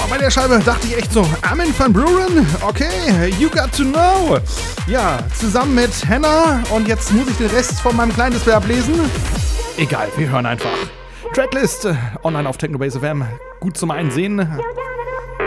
bei der Scheibe dachte ich echt so, Armin van Buuren, okay, You Got To Know. Ja, zusammen mit Hannah und jetzt muss ich den Rest von meinem kleinen Display ablesen. Egal, wir hören einfach. Tracklist online auf Technobase FM, gut zum Einsehen.